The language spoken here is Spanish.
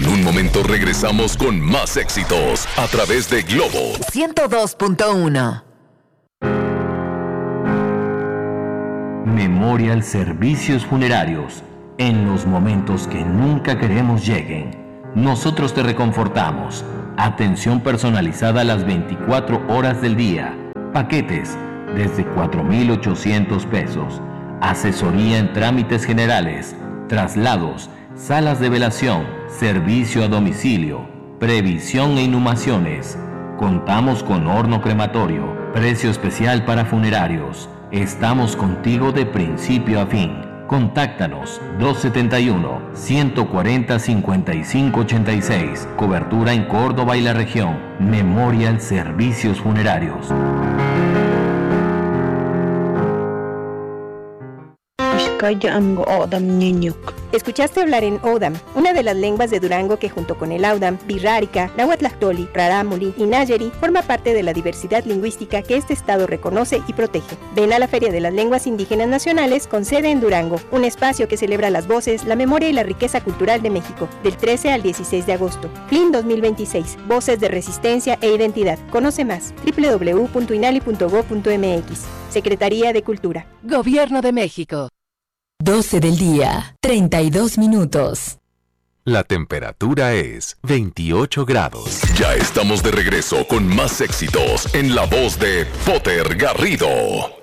En un momento regresamos con más éxitos a través de Globo 102.1. Memorial Servicios Funerarios. En los momentos que nunca queremos lleguen, nosotros te reconfortamos. Atención personalizada a las 24 horas del día. Paquetes desde 4,800 pesos. Asesoría en trámites generales, traslados, salas de velación, servicio a domicilio, previsión e inhumaciones. Contamos con horno crematorio, precio especial para funerarios. Estamos contigo de principio a fin. Contáctanos 271-140-5586. Cobertura en Córdoba y la región. Memorial Servicios Funerarios. Escuchaste hablar en Odam, una de las lenguas de Durango que junto con el Audam, Birrárica, Nahuatlactoli, Rarámuri y Nayeri forma parte de la diversidad lingüística que este estado reconoce y protege. Ven a la Feria de las Lenguas Indígenas Nacionales con sede en Durango, un espacio que celebra las voces, la memoria y la riqueza cultural de México, del 13 al 16 de agosto. CLIN 2026, Voces de Resistencia e Identidad. Conoce más, www.inali.gov.mx. Secretaría de Cultura. Gobierno de México. 12 del día, 32 minutos. La temperatura es 28 grados. Ya estamos de regreso con más éxitos en la voz de Potter Garrido.